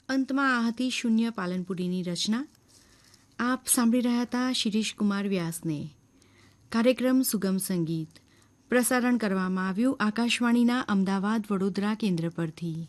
અંતમાં આ હતી શૂન્ય પાલનપુરીની રચના. આપ સાંભળી રહ્યા હતા શિરીષ કુમાર વ્યાસને. કાર્યક્રમ સુગમ સંગીત પ્રસારણ કરવામાં આવ્યું આકાશવાણીના અમદાવાદ વડોદરા કેન્દ્ર પરથી.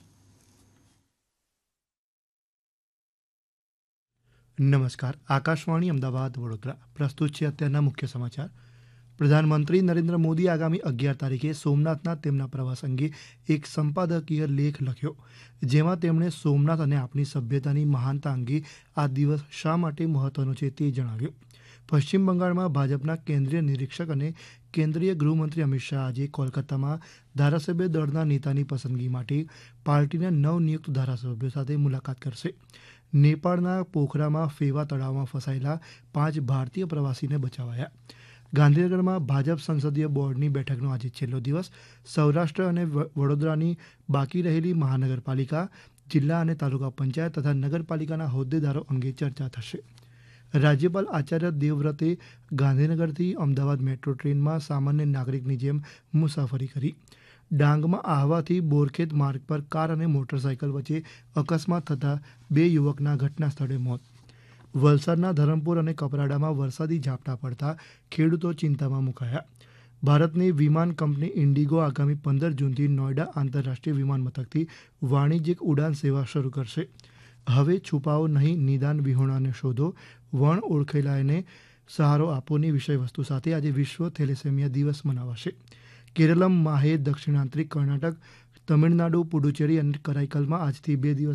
નમસ્કાર. આકાશવાણી અમદાવાદ વડોદરા પ્રસ્તુત છે અત્યારના મુખ્ય સમાચાર. પ્રધાનમંત્રી નરેન્દ્ર મોદી આગામી 11 તારીખે સોમનાથના તેમના પ્રવાસ અંગે એક સંપાદકીય લેખ લખ્યો, જેમાં તેમણે સોમનાથ અને આપણી સભ્યતાની મહાનતા અંગે આ દિવસ શા માટે મહત્વનો છે તે જણાવ્યું. પશ્ચિમ બંગાળમાં ભાજપના કેન્દ્રીય નિરીક્ષક અને કેન્દ્રીય ગૃહમંત્રી અમિત શાહ આજે કોલકાતામાં ધારાસભ્ય દળના નેતાની પસંદગી માટે પાર્ટીના નવનિયુક્ત ધારાસભ્યો સાથે મુલાકાત કરશે. નેપાળના પોખરામાં ફેવા તળાવમાં ફસાયેલા 5 ભારતીય પ્રવાસીને બચાવાયા. ગાંધીનગરમાં ભાજપ સંસદીય બોર્ડની બેઠકનો આજે છેલ્લો દિવસ. સૌરાષ્ટ્ર અને વડોદરાની બાકી રહેલી મહાનગરપાલિકા, જિલ્લા અને તાલુકા પંચાયત તથા નગરપાલિકાના હોદ્દેદારો અંગે ચર્ચા થશે. રાજ્યપાલ આચાર્ય દેવવ્રતે ગાંધીનગરથી અમદાવાદ મેટ્રો ટ્રેનમાં સામાન્ય નાગરિકની જેમ મુસાફરી કરી. ડાંગમાં આહવાથી બોરખેત માર્ગ પર કાર અને મોટરસાયકલ વચ્ચે અકસ્માત થતાં 2 યુવકના ઘટના સ્થળે મોત. વલસાડના ધરમપુર અને કપરાડામાં વરસાદી ઝાપટા પડતા ખેડૂતો ચિંતામાં મુકાયા. ભારતની વિમાન કંપની ઇન્ડિગો આગામી 15 જૂનથી નોઈડા આંતરરાષ્ટ્રીય વિમાન મથકથી વાણિજ્યિક ઉડાન સેવા શરૂ કરશે. હવે છુપાઓ નહીં, નિદાન વિહોણાને શોધો, વણ ઓળખેલાને સહારો આપોની વિષયવસ્તુ સાથે આજે વિશ્વ થેલેસેમિયા દિવસ મનાવાશે. કેરળમ, માહે, દક્ષિણાંતરિક કર્ણાટક, તમિળનાડુ, પુડુચેરી અને કરાઈકલમાં આજથી 2 દિવસ